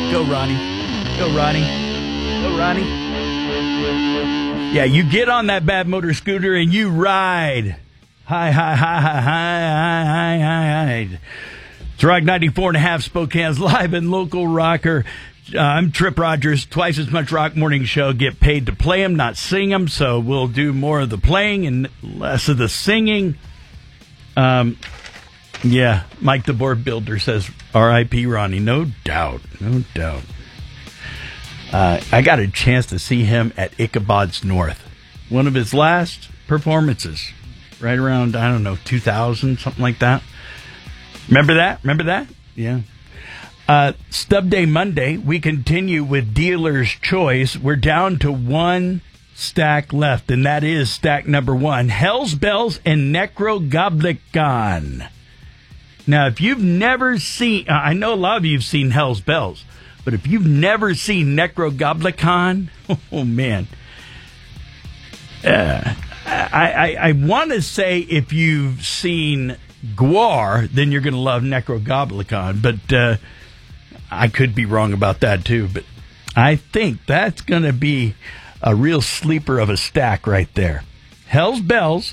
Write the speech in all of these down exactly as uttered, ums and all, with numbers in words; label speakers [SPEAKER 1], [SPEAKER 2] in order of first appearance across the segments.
[SPEAKER 1] Go, Ronnie. Go, Ronnie. Go, Ronnie. Yeah, you get on that bad motor scooter and you ride. Hi, hi, hi, hi, hi, hi, hi, hi. It's Rock ninety-four and a half, Spokane's live and local rocker. Uh, I'm Trip Rogers, twice as much rock morning show. Get paid to play them, not sing them, so we'll do more of the playing and less of the singing. Um, yeah, Mike the board builder says R I P Ronnie. No doubt, no doubt. Uh, I got a chance to see him at Ichabod's North. One of his last performances, right around, I don't know, two thousand, something like that. Remember that? Remember that? Yeah. Uh, Stub Day Monday, we continue with Dealer's Choice. We're down to one stack left, and that is stack number one, Hell's Bells and Necrogoblikon. Now, if you've never seen, uh, I know a lot of you have seen Hell's Bells, but if you've never seen Necrogoblikon, oh, man. Uh, I, I, I want to say if you've seen Gwar, then you're going to love Necrogoblikon, but uh, I could be wrong about that too. But I think that's going to be a real sleeper of a stack right there. Hell's Bells.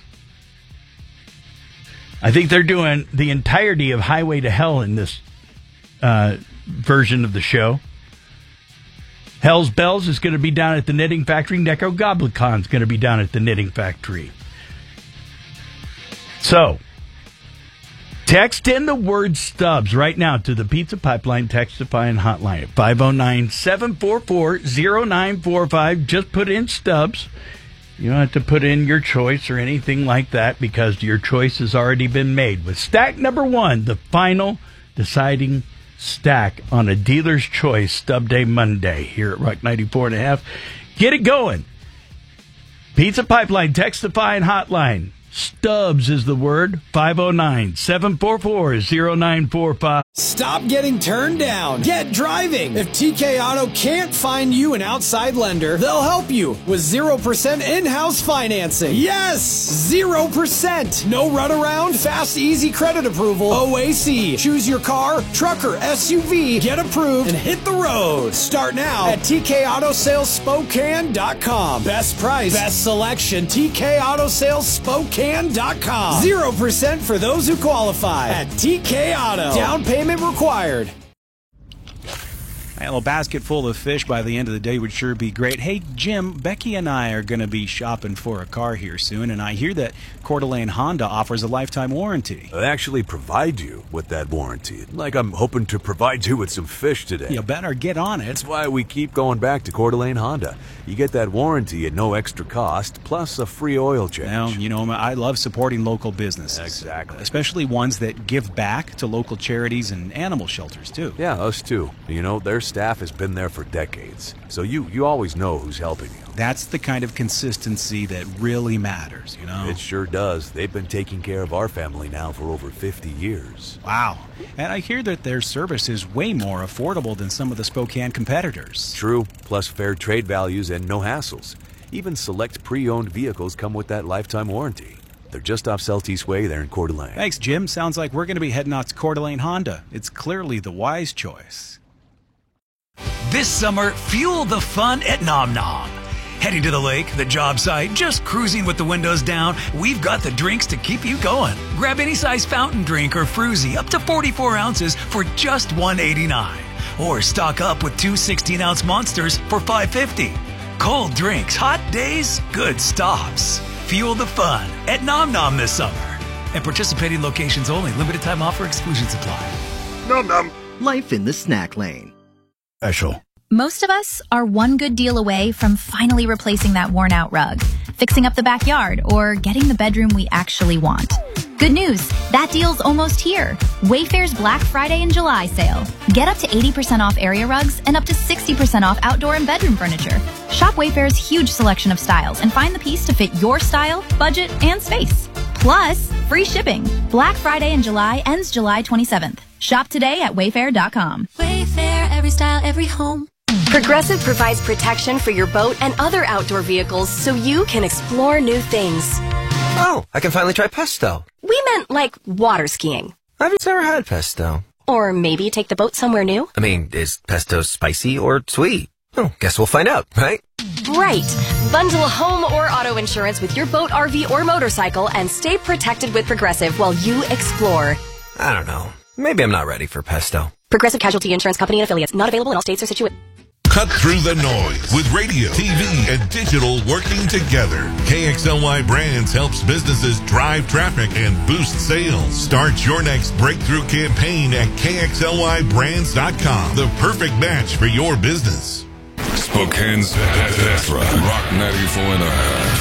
[SPEAKER 1] I think they're doing the entirety of Highway to Hell in this uh, version of the show. Hell's Bells is going to be down at the Knitting Factory. Necrogoblikon is going to be down at the Knitting Factory. So, text in the word Stubbs right now to the Pizza Pipeline Textifying Hotline at five oh nine, seven four four, oh nine four five. Just put in Stubbs. You don't have to put in your choice or anything like that because your choice has already been made. With stack number one, the final deciding stack on a Dealer's Choice Stub Day Monday here at Rock ninety-four and a half. Get it going. Pizza Pipeline Textifying Hotline. Stubbs is the word. five oh nine, seven four four, oh nine four five.
[SPEAKER 2] Stop getting turned down. Get driving. If T K Auto can't find you an outside lender, they'll help you with zero percent in-house financing. Yes! zero percent. No runaround, fast, easy credit approval. O A C. Choose your car, truck, or S U V. Get approved and hit the road. Start now at T K Auto Sales Spokane dot com. Best price, best selection. T K Auto Sales Spokane dot com. zero percent for those who qualify at T K Auto. Down payment required.
[SPEAKER 3] A little basket full of fish by the end of the day would sure be great. Hey, Jim, Becky and I are going to be shopping for a car here soon, and I hear that Coeur d'Alene Honda offers a lifetime warranty.
[SPEAKER 4] They actually provide you with that warranty. Like I'm hoping to provide you with some fish today.
[SPEAKER 3] You better get on it.
[SPEAKER 4] That's why we keep going back to Coeur d'Alene Honda. You get that warranty at no extra cost, plus a free oil change.
[SPEAKER 3] Well, you know, I love supporting local businesses.
[SPEAKER 4] Exactly.
[SPEAKER 3] Especially ones that give back to local charities and animal shelters, too.
[SPEAKER 4] Yeah, us too. You know, their staff has been there for decades, so you, you always know who's helping you.
[SPEAKER 3] That's the kind of consistency that really matters, you know?
[SPEAKER 4] It sure does. They've been taking care of our family now for over fifty years.
[SPEAKER 3] Wow. And I hear that their service is way more affordable than some of the Spokane competitors.
[SPEAKER 4] True, plus fair trade values and no hassles. Even select pre-owned vehicles come with that lifetime warranty. They're just off Celtice Way there in Coeur d'Alene.
[SPEAKER 3] Thanks, Jim. Sounds like we're going to be heading out to Coeur d'Alene Honda. It's clearly the wise choice.
[SPEAKER 5] This summer, fuel the fun at Nom Nom. Heading to the lake, the job site, just cruising with the windows down, we've got the drinks to keep you going. Grab any size fountain drink or fruzy up to forty-four ounces for just one eighty-nine. Or stock up with two sixteen-ounce monsters for five fifty. Cold drinks, hot days, good stops. Fuel the fun at Nom Nom this summer. And participating locations only. Limited time offer. Exclusions apply.
[SPEAKER 4] Nom Nom.
[SPEAKER 6] Life in the snack lane.
[SPEAKER 1] Special.
[SPEAKER 7] Most of us are one good deal away from finally replacing that worn-out rug, fixing up the backyard, or getting the bedroom we actually want. Good news, that deal's almost here. Wayfair's Black Friday and July sale. Get up to eighty percent off area rugs and up to sixty percent off outdoor and bedroom furniture. Shop Wayfair's huge selection of styles and find the piece to fit your style, budget, and space. Plus, free shipping. Black Friday in July ends July twenty-seventh. Shop today at wayfair dot com.
[SPEAKER 8] Wayfair, every style, every home. Progressive provides protection for your boat and other outdoor vehicles so you can explore new things.
[SPEAKER 9] Oh, I can finally try pesto.
[SPEAKER 8] We meant like water skiing.
[SPEAKER 9] I've never had pesto.
[SPEAKER 8] Or maybe take the boat somewhere new?
[SPEAKER 9] I mean, is pesto spicy or sweet? Oh, guess we'll find out, right?
[SPEAKER 8] Right. Bundle home or auto insurance with your boat, R V, or motorcycle and stay protected with Progressive while you explore.
[SPEAKER 9] I don't know. Maybe I'm not ready for pesto.
[SPEAKER 8] Progressive Casualty Insurance Company and Affiliates. Not available in all states or situations.
[SPEAKER 10] Cut through the noise with radio, T V, and digital working together. K X L Y Brands helps businesses drive traffic and boost sales. Start your next breakthrough campaign at K X L Y brands dot com. The perfect match for your business.
[SPEAKER 11] Spokane's Best Rock ninety-four and a half.